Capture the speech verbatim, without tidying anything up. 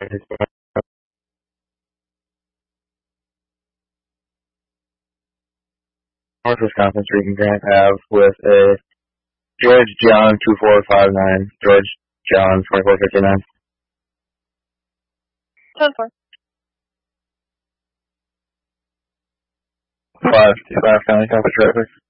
North Wisconsin Street and Grant Ave with a George John two four five nine, George John twenty-four fifty-nine. ten four. five, five County Traffic Traffic.